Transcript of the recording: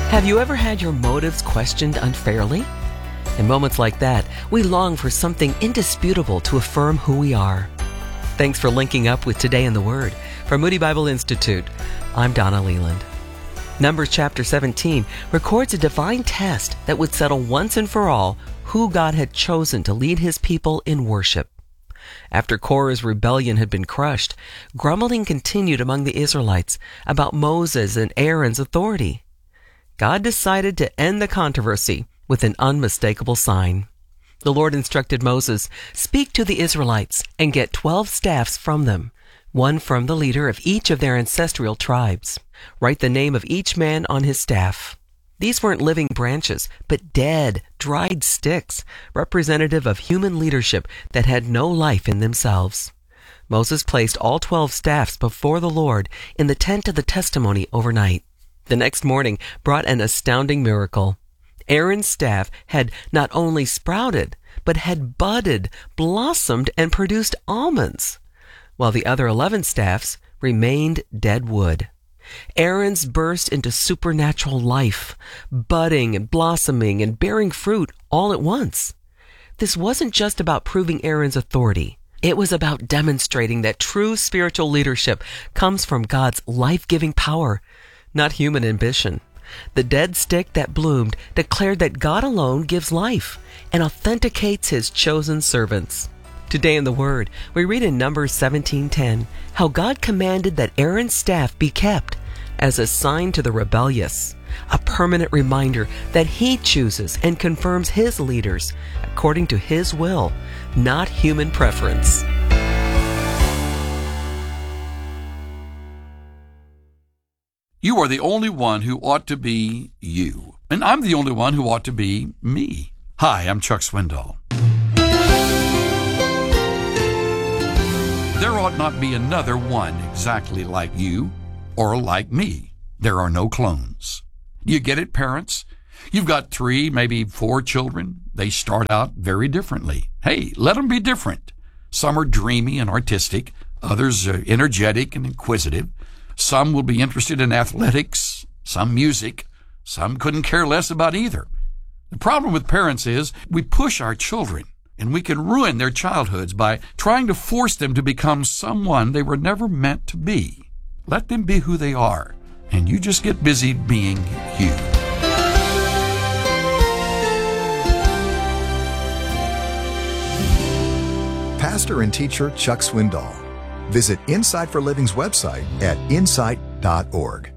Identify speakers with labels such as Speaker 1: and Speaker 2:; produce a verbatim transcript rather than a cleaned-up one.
Speaker 1: Have you ever had your motives questioned unfairly? In moments like that, we long for something indisputable to affirm who we are. Thanks for linking up with Today in the Word. From Moody Bible Institute, I'm Donna Leland. Numbers chapter seventeen records a divine test that would settle once and for all who God had chosen to lead his people in worship. After Korah's rebellion had been crushed, grumbling continued among the Israelites about Moses and Aaron's authority. God decided to end the controversy with an unmistakable sign. The Lord instructed Moses, "Speak to the Israelites and get twelve staffs from them, one from the leader of each of their ancestral tribes. Write the name of each man on his staff." These weren't living branches, but dead, dried sticks, representative of human leadership that had no life in themselves. Moses placed all twelve staffs before the Lord in the tent of the testimony overnight. The next morning brought an astounding miracle. Aaron's staff had not only sprouted, but had budded, blossomed, and produced almonds, while the other eleven staffs remained dead wood. Aaron's burst into supernatural life, budding and blossoming and bearing fruit all at once. This wasn't just about proving Aaron's authority. It was about demonstrating that true spiritual leadership comes from God's life-giving power, not human ambition. The dead stick that bloomed declared that God alone gives life and authenticates his chosen servants. Today in the Word, we read in Numbers seventeen ten how God commanded that Aaron's staff be kept as a sign to the rebellious, a permanent reminder that he chooses and confirms his leaders according to his will, not human preference.
Speaker 2: You are the only one who ought to be you, and I'm the only one who ought to be me. Hi, I'm Chuck Swindoll. There ought not be another one exactly like you or like me. There are no clones. You get it, parents? You've got three, maybe four children. They start out very differently. Hey, let them be different. Some are dreamy and artistic. Others are energetic and inquisitive. Some will be interested in athletics, some music. Some couldn't care less about either. The problem with parents is we push our children, and we can ruin their childhoods by trying to force them to become someone they were never meant to be. Let them be who they are, and you just get busy being you.
Speaker 3: Pastor and teacher Chuck Swindoll. Visit Insight for Living's website at insight dot org.